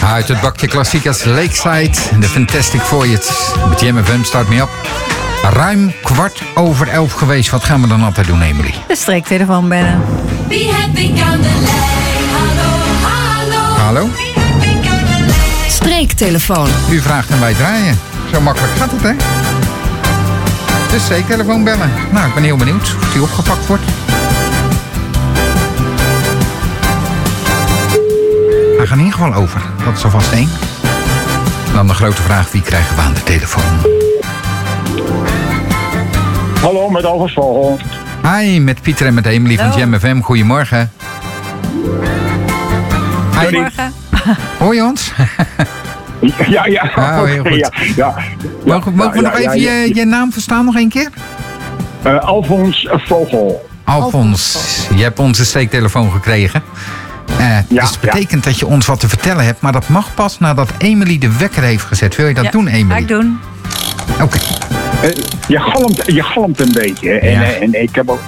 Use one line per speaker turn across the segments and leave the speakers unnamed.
Uit het bakje klassiekers Lakeside, de Fantastic Voyage. Met Jam FM start me op. Ruim 11:15 geweest. Wat gaan we dan altijd doen, Emily?
De streektelefoon bellen.
Wie heb ik aan de lijn? Hallo, hallo.
Hallo?
Wie heb ik aan de lijn?
Streektelefoon.
U vraagt en wij draaien. Zo makkelijk gaat het, hè? De streektelefoon bellen. Nou, ik ben heel benieuwd of die opgepakt wordt. Hij gaat in ieder geval over. Dat is alvast één. Dan de grote vraag, wie krijgen we aan de telefoon?
Hallo, met Alvast Vogel.
Hi, met Pieter en met Emily van Jam FM. Goedemorgen. Hi.
Goedemorgen.
Hoor je ons?
Ja.
Oh, heel goed.
Ja.
Mogen we nog even je naam verstaan nog een keer?
Alfons Vogel.
Alfons, je hebt onze steektelefoon gekregen. Dus dat betekent dat je ons wat te vertellen hebt. Maar dat mag pas nadat Emily de wekker heeft gezet. Wil je dat doen, Emily?
Ga ik doen.
Oké.
Je galmt een beetje. En ik heb ook...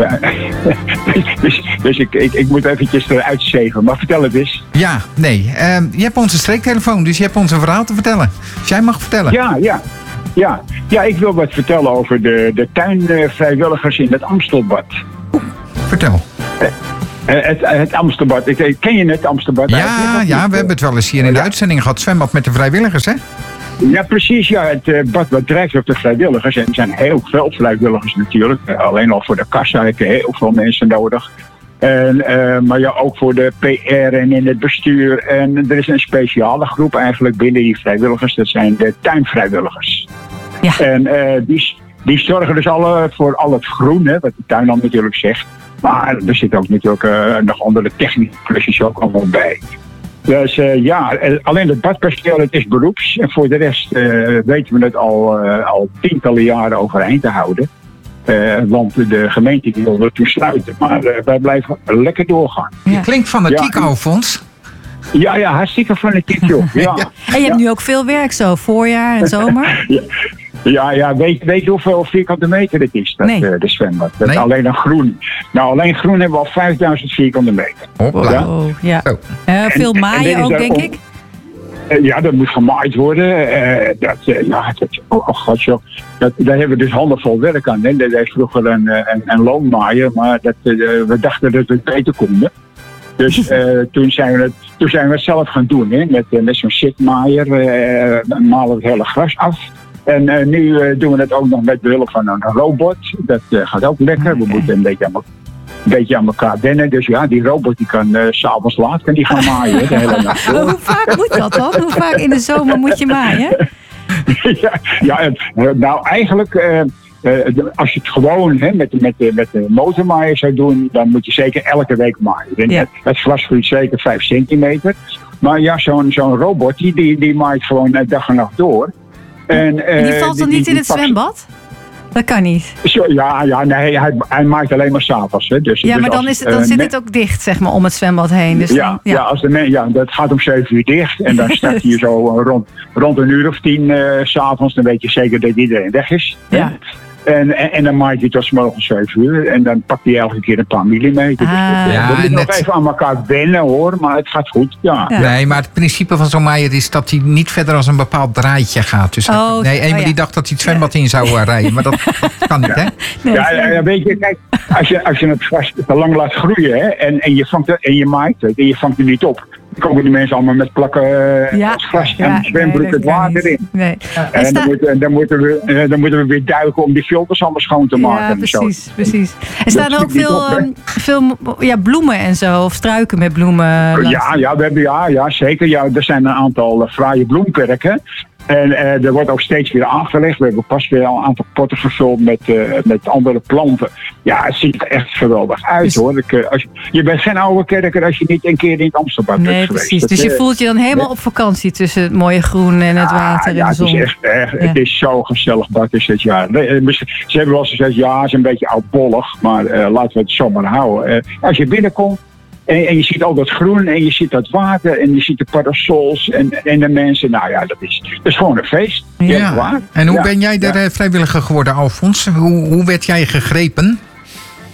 dus ik moet eventjes eruit zeven. Maar vertel het eens.
Ja, nee. Je hebt onze streektelefoon, dus je hebt ons een verhaal te vertellen. Dus jij mag vertellen.
Ja, ik wil wat vertellen over de tuinvrijwilligers in het Amstelbad.
Vertel.
Het Amstelbad. Ken je het Amstelbad?
Ja, we hebben het wel eens hier in de uitzending gehad. Zwembad met de vrijwilligers, hè?
Ja, precies. Ja, het bad wat drijft op de vrijwilligers. En er zijn heel veel vrijwilligers natuurlijk. Alleen al voor de kassa heb je heel veel mensen nodig. Maar ja, ook voor de PR en in het bestuur. En er is een speciale groep eigenlijk binnen die vrijwilligers. Dat zijn de tuinvrijwilligers.
Ja.
En die zorgen dus voor al het groen, hè, wat de tuinland natuurlijk zegt. Maar er zitten ook natuurlijk nog andere technische klusjes ook allemaal bij. Dus alleen het badpersoneel, het is beroeps. En voor de rest weten we het al tientallen jaren overeind te houden. Want de gemeente die wilde toen sluiten. Maar wij blijven lekker doorgaan.
Je klinkt fanatiek, Alfons.
Ja, hartstikke fanatiek, joh. Ja.
En je hebt nu ook veel werk zo, voorjaar en zomer.
Ja, weet je hoeveel vierkante meter het is, de zwembad?
Nee.
Alleen een groen. Nou, alleen groen hebben we al 5000 vierkante meter.
Hopla.
Ja.
Zo.
Veel maaien ook, denk ik.
Ja, dat moet gemaaid worden. God, joh. Daar hebben we dus handenvol werk aan. Hè. Dat is vroeger een loonmaaier, maar we dachten dat we het beter konden. Dus toen zijn we het zelf gaan doen. Hè. Met zo'n zitmaaier malen we het hele gras af. En nu doen we het ook nog met behulp van een robot. Dat gaat ook lekker. We moeten een beetje aan elkaar wennen. Dus ja, die robot die kan 's avonds laat die gaan maaien. De hele nacht.
Hoe vaak moet dat dan? Hoe vaak in de zomer moet je maaien?
Nou eigenlijk... als je het gewoon met de motormaaier zou doen, dan moet je zeker elke week maaien.
Ja.
Het glas groeit zeker 5 centimeter. Maar ja, zo'n robot die maait gewoon dag en nacht door. En
die valt dan niet in het zwembad? Dat kan niet.
Nee, hij maakt alleen maar 's avonds. Dus
maar dan zit het ook dicht, zeg maar, om het zwembad heen. Dus
dat gaat om 7 uur dicht. En dan staat hij zo rond een uur of 10 's avonds. Dan weet je zeker dat iedereen weg is.
Ja.
En dan maait hij tot 's morgens 7 uur. En dan pakt hij elke keer een paar millimeter. We moeten nog even aan elkaar wennen, hoor. Maar het gaat goed, ja.
Nee, maar het principe van zo'n maaier is dat hij niet verder als een bepaald draadje gaat. Dus Emily dacht dat hij het zwembad in zou rijden. Maar dat kan niet, hè?
Nee, weet je, kijk. Als je het gras te lang laat groeien, hè, en je vangt het en je maait het en je vangt het niet op. Dan komen die mensen allemaal met plakken gras en zwembroek het water in.
Nee.
En dan moeten we weer duiken om die filters allemaal schoon te maken.
Ja, precies. Er staan ook veel bloemen en zo, of struiken met bloemen.
Zeker. Ja, er zijn een aantal fraaie bloemperken. En er wordt ook steeds weer aangelegd. We hebben pas weer al een aantal potten gevuld met andere planten. Ja, het ziet er echt geweldig uit, hoor. Je bent geen oude kerker als je niet een keer in het Amsterdam bent geweest.
Nee, precies. Dus je voelt je dan helemaal op vakantie tussen het mooie groen en het water en de zon.
Het is echt, het is zo gezellig, bad is het, ja. Ze hebben wel eens gezegd, het is een beetje oudbollig, maar laten we het zomaar houden. Als je binnenkomt, en je ziet al dat groen en je ziet dat water en je ziet de parasols en de mensen. Nou ja, dat is gewoon een feest.
Ja. En hoe ben jij vrijwilliger geworden, Alfons? Hoe werd jij gegrepen?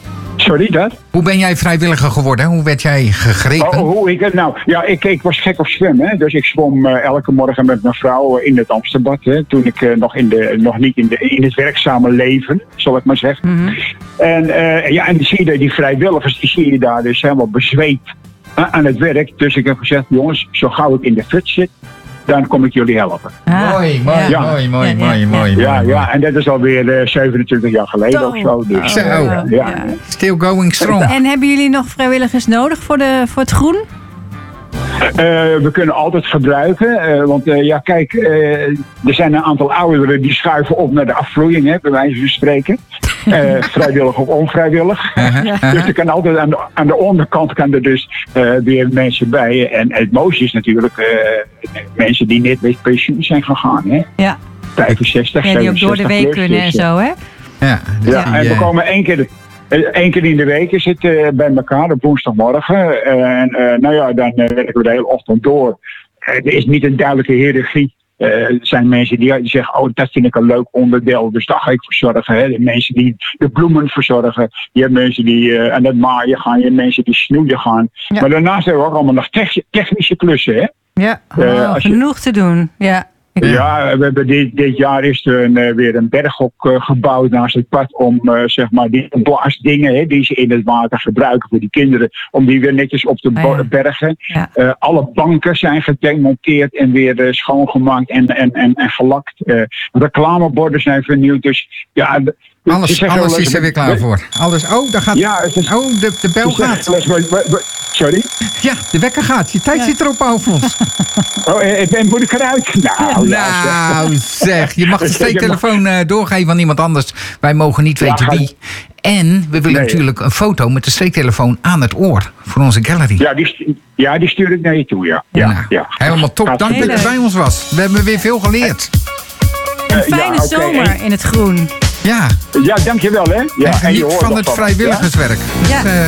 Sorry, dat?
Hoe ben jij vrijwilliger geworden? Hoe werd jij gegrepen?
Hoe ik het nou? Ja, ik was gek op zwemmen. Hè? Dus ik zwom elke morgen met mijn vrouw in het Amsterdam. Hè? Toen ik nog niet in het werkzame leven, zal ik maar zeggen.
Mhm.
En die zie je, die vrijwilligers, die zie je daar dus helemaal bezweet aan het werk. Dus ik heb gezegd, jongens, zo gauw ik in de fut zit, dan kom ik jullie helpen.
Mooi.
Ja, en dat is alweer 27 jaar geleden of zo. Dus,
Still going strong.
En hebben jullie nog vrijwilligers nodig voor het groen?
We kunnen altijd gebruiken, want kijk, er zijn een aantal ouderen die schuiven op naar de afvloeiing, hè, bij wijze van spreken. Vrijwillig of onvrijwillig. Dus er kan altijd aan de onderkant kan er dus weer mensen bij. En het mooiste is natuurlijk mensen die net met pensioen zijn gegaan. Hè?
Ja.
65,
die ook door de week
plus,
kunnen en zo, hè?
En we komen één keer in de week is het bij elkaar op woensdagmorgen. Dan werken we de hele ochtend door. Er is niet een duidelijke hiërarchie. Er zijn mensen die zeggen, dat vind ik een leuk onderdeel, dus daar ga ik voor zorgen. Hè. De mensen die de bloemen verzorgen. Je hebt mensen die aan het maaien gaan, je hebt mensen die snoeien gaan. Ja. Maar daarnaast hebben we ook allemaal nog technische klussen. Hè.
Ja, genoeg te doen. Ja.
Ja, we hebben dit jaar is er weer een berghok gebouwd naast het pad om die blaasdingen, hè, die ze in het water gebruiken voor die kinderen, om die weer netjes op te bergen. Ja. Alle banken zijn gedemonteerd en weer schoongemaakt en gelakt. Reclameborden zijn vernieuwd, dus ja.
Alles is er weer klaar voor. Alles. Daar gaat. Ja, de bel gaat.
Sorry?
Ja, de wekker gaat. Je tijd zit erop, Alfons.
Moet ik eruit?
Nou, zeg. Je mag de steektelefoon doorgeven aan iemand anders. Wij mogen niet weten wie. En we willen natuurlijk een foto met de steektelefoon aan het oor. Voor onze gallery.
Die stuur ik naar je toe, ja.
Helemaal top. Dank dat je bij ons was. We hebben weer veel geleerd.
Een fijne zomer in het groen.
Ja.
Ja, dankjewel hè. Ja,
en geniet van het vrijwilligerswerk.
Ja.